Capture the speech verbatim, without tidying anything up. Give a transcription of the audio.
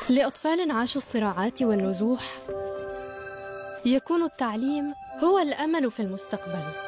لأطفال عاشوا الصراعات والنزوح، يكون التعليم هو الأمل في المستقبل.